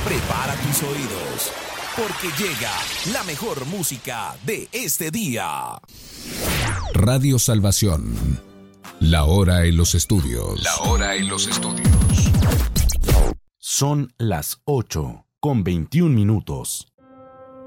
Prepara tus oídos, porque llega la mejor música de este día. Radio Salvación. La hora en los estudios. La hora en los estudios. Son las 8:21.